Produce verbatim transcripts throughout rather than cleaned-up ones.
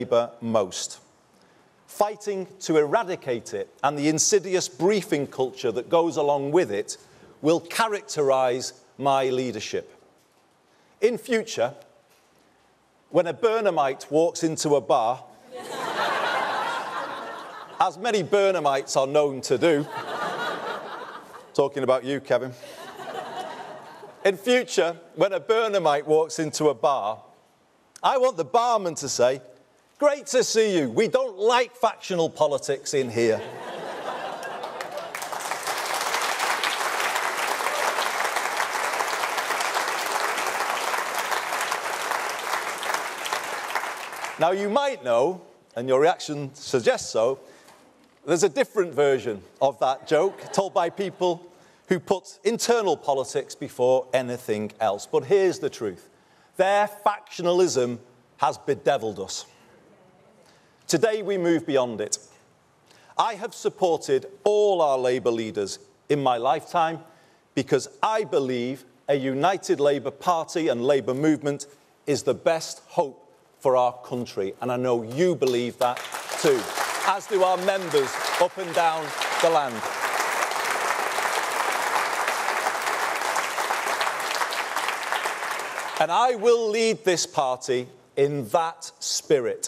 Labour most. Fighting to eradicate it and the insidious briefing culture that goes along with it will characterise my leadership. In future, when a Burnhamite walks into a bar, as many Burnhamites are known to do, talking about you, Kevin. In future, when a Burnhamite walks into a bar, I want the barman to say, "Great to see you. We don't like factional politics in here." Now, you might know, and your reaction suggests so, there's a different version of that joke told by people who put internal politics before anything else. But here's the truth. Their factionalism has bedeviled us. Today, we move beyond it. I have supported all our Labour leaders in my lifetime because I believe a united Labour Party and Labour movement is the best hope for our country. And I know you believe that too, as do our members up and down the land. And I will lead this party in that spirit.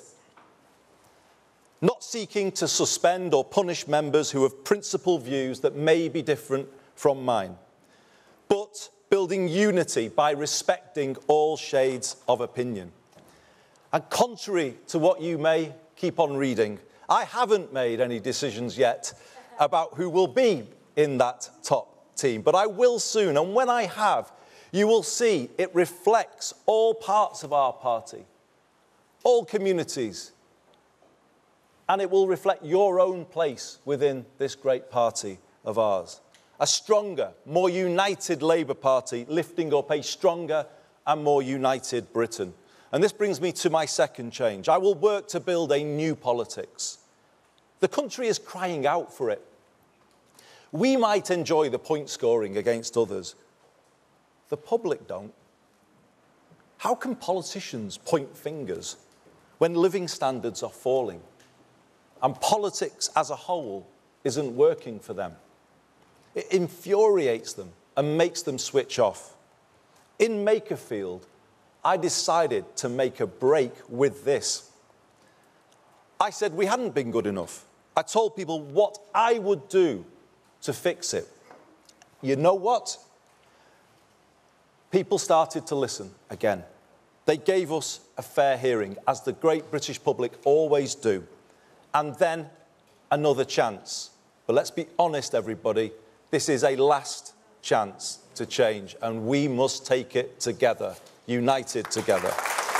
Not seeking to suspend or punish members who have principled views that may be different from mine, but building unity by respecting all shades of opinion. And contrary to what you may keep on reading, I haven't made any decisions yet about who will be in that top team, but I will soon. And when I have, you will see it reflects all parts of our party, all communities, and it will reflect your own place within this great party of ours. A stronger, more united Labour Party lifting up a stronger and more united Britain. And this brings me to my second change. I will work to build a new politics. The country is crying out for it. We might enjoy the point scoring against others. The public don't. How can politicians point fingers when living standards are falling and politics as a whole isn't working for them? It infuriates them and makes them switch off. In Makerfield, I decided to make a break with this. I said we hadn't been good enough. I told people what I would do to fix it. You know what? People started to listen again. They gave us a fair hearing, as the great British public always do. And then another chance. But let's be honest, everybody, this is a last chance to change, and we must take it together. United together.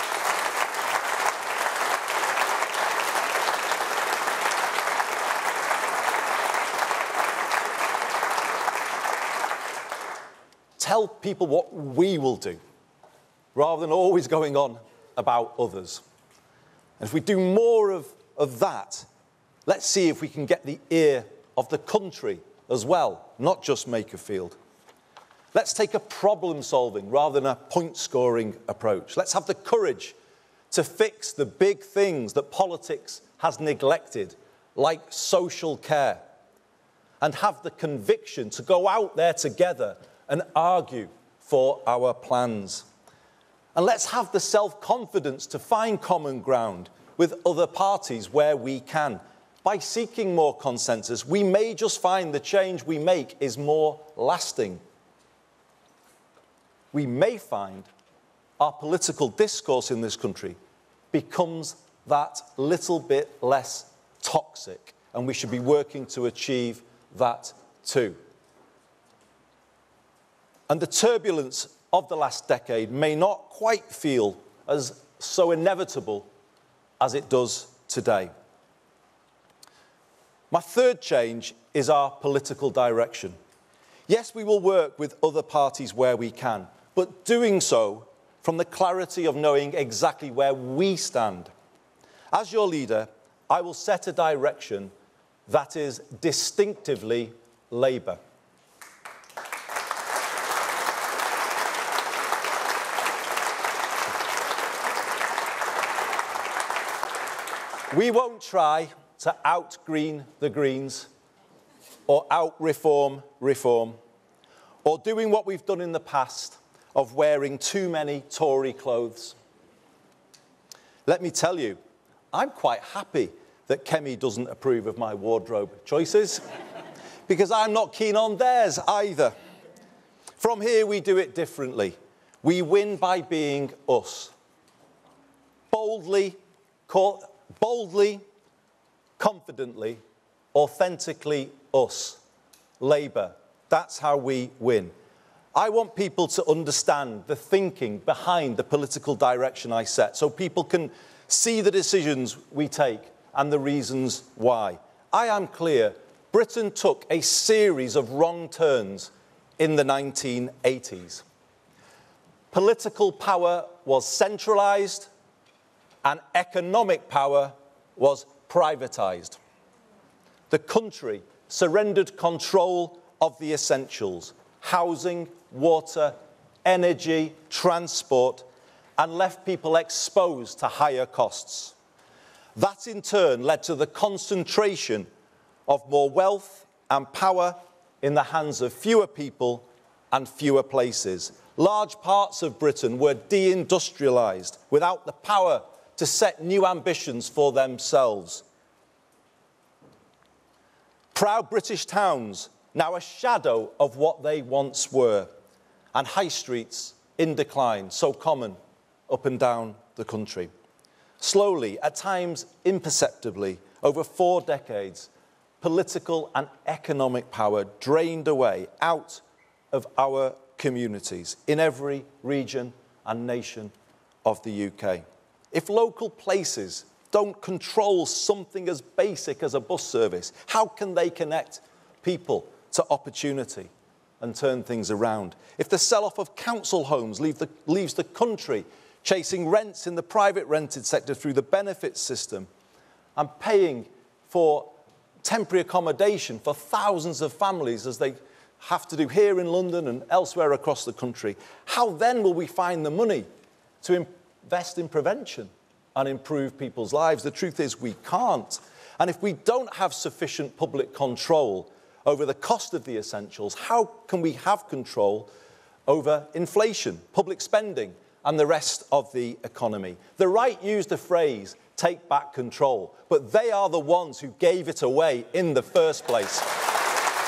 Tell people what we will do, rather than always going on about others. And if we do more of, of that, let's see if we can get the ear of the country as well, not just Makerfield. Let's take a problem-solving rather than a point-scoring approach. Let's have the courage to fix the big things that politics has neglected, like social care, and have the conviction to go out there together and argue for our plans. And let's have the self-confidence to find common ground with other parties where we can. By seeking more consensus, we may just find the change we make is more lasting. We may find our political discourse in this country becomes that little bit less toxic, and we should be working to achieve that too. And the turbulence of the last decade may not quite feel as so inevitable as it does today. My third change is our political direction. Yes, we will work with other parties where we can, but doing so from the clarity of knowing exactly where we stand. As your leader, I will set a direction that is distinctively Labour. We won't try to out-green the Greens or out-reform reform, or doing what we've done in the past of wearing too many Tory clothes. Let me tell you, I'm quite happy that Kemi doesn't approve of my wardrobe choices, because I'm not keen on theirs either. From here, we do it differently. We win by being us. Boldly, boldly, confidently, authentically us. Labour. That's how we win. I want people to understand the thinking behind the political direction I set, so people can see the decisions we take and the reasons why. I am clear, Britain took a series of wrong turns in the nineteen eighties. Political power was centralised and economic power was privatised. The country surrendered control of the essentials: housing, water, energy, transport, and left people exposed to higher costs. That in turn led to the concentration of more wealth and power in the hands of fewer people and fewer places. Large parts of Britain were deindustrialised without the power to set new ambitions for themselves. Proud British towns, now a shadow of what they once were, and high streets in decline, so common up and down the country. Slowly, at times imperceptibly, over four decades, political and economic power drained away out of our communities in every region and nation of the U K. If local places don't control something as basic as a bus service, how can they connect people to opportunity and turn things around? If the sell-off of council homes leave the, leaves the country chasing rents in the private rented sector through the benefits system and paying for temporary accommodation for thousands of families as they have to do here in London and elsewhere across the country, how then will we find the money to invest in prevention and improve people's lives? The truth is we can't. And if we don't have sufficient public control over the cost of the essentials, how can we have control over inflation, public spending, and the rest of the economy? The right used the phrase, take back control, but they are the ones who gave it away in the first place.